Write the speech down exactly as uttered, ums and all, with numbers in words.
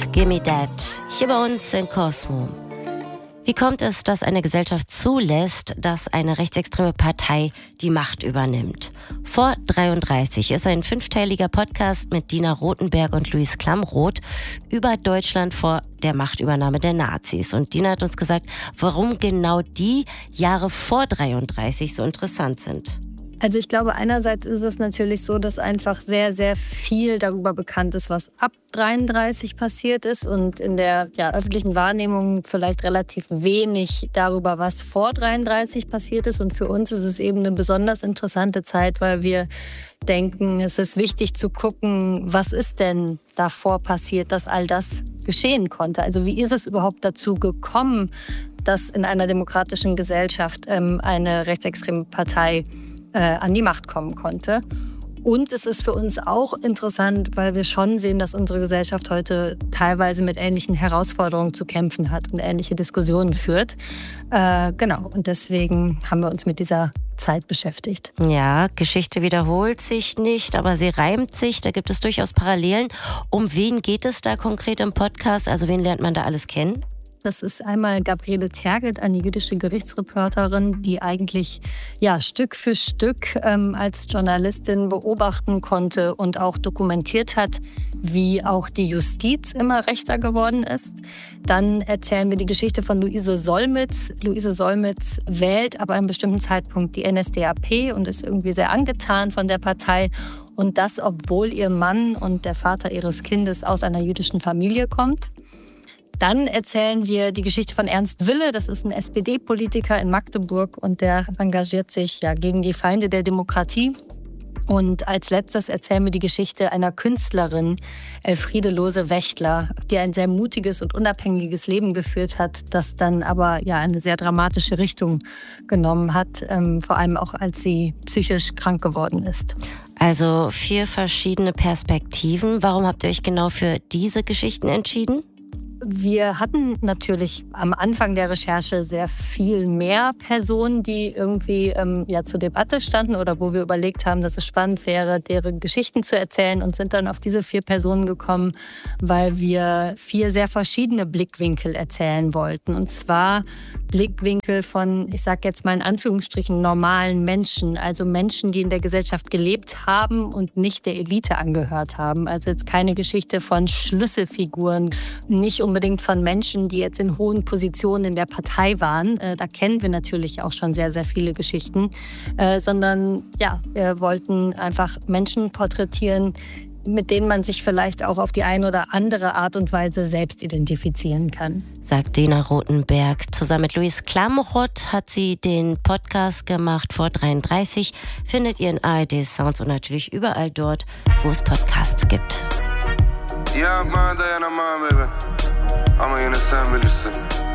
Gimme That, hier bei uns in Cosmo. Wie kommt es, dass eine Gesellschaft zulässt, dass eine rechtsextreme Partei die Macht übernimmt? Vor dreiunddreißig ist ein fünfteiliger Podcast mit Dina Rothenberg und Luis Klamroth über Deutschland vor der Machtübernahme der Nazis. Und Dina hat uns gesagt, warum genau die Jahre vor dreiunddreißig so interessant sind. Also ich glaube, einerseits ist es natürlich so, dass einfach sehr, sehr viel darüber bekannt ist, was ab dreiunddreißig passiert ist und in der ja, öffentlichen Wahrnehmung vielleicht relativ wenig darüber, was vor dreiunddreißig passiert ist. Und für uns ist es eben eine besonders interessante Zeit, weil wir denken, es ist wichtig zu gucken, was ist denn davor passiert, dass all das geschehen konnte. Also wie ist es überhaupt dazu gekommen, dass in einer demokratischen Gesellschaft ähm, eine rechtsextreme Partei an die Macht kommen konnte. Und es ist für uns auch interessant, weil wir schon sehen, dass unsere Gesellschaft heute teilweise mit ähnlichen Herausforderungen zu kämpfen hat und ähnliche Diskussionen führt. Äh, genau, und deswegen haben wir uns mit dieser Zeit beschäftigt. Ja, Geschichte wiederholt sich nicht, aber sie reimt sich. Da gibt es durchaus Parallelen. Um wen geht es da konkret im Podcast? Also wen lernt man da alles kennen? Das ist einmal Gabriele Tergit, eine jüdische Gerichtsreporterin, die eigentlich ja, Stück für Stück ähm, als Journalistin beobachten konnte und auch dokumentiert hat, wie auch die Justiz immer rechter geworden ist. Dann erzählen wir die Geschichte von Luise Solmitz. Luise Solmitz wählt ab einem bestimmten Zeitpunkt die N S D A P und ist irgendwie sehr angetan von der Partei. Und das, obwohl ihr Mann und der Vater ihres Kindes aus einer jüdischen Familie kommt. Dann erzählen wir die Geschichte von Ernst Wille. Das ist ein S P D-Politiker in Magdeburg und der engagiert sich ja gegen die Feinde der Demokratie. Und als letztes erzählen wir die Geschichte einer Künstlerin, Elfriede Lohse-Wächtler, die ein sehr mutiges und unabhängiges Leben geführt hat, das dann aber ja eine sehr dramatische Richtung genommen hat, ähm, vor allem auch als sie psychisch krank geworden ist. Also vier verschiedene Perspektiven. Warum habt ihr euch genau für diese Geschichten entschieden? Wir hatten natürlich am Anfang der Recherche sehr viel mehr Personen, die irgendwie ähm, ja, zur Debatte standen oder wo wir überlegt haben, dass es spannend wäre, deren Geschichten zu erzählen und sind dann auf diese vier Personen gekommen, weil wir vier sehr verschiedene Blickwinkel erzählen wollten. Und zwar Blickwinkel von, ich sage jetzt mal in Anführungsstrichen, normalen Menschen, also Menschen, die in der Gesellschaft gelebt haben und nicht der Elite angehört haben. Also jetzt keine Geschichte von Schlüsselfiguren, nicht unbedingt von Menschen, die jetzt in hohen Positionen in der Partei waren. Äh, da kennen wir natürlich auch schon sehr, sehr viele Geschichten. Äh, sondern ja, wir wollten einfach Menschen porträtieren, mit denen man sich vielleicht auch auf die eine oder andere Art und Weise selbst identifizieren kann. Sagt Dina Rothenberg. Zusammen mit Luis Klamroth hat sie den Podcast gemacht vor dreiunddreißig. Findet ihr in A R D Sounds und natürlich überall dort, wo es Podcasts gibt. Ya man dayanamam bebe. Ama yine sen bilirsin.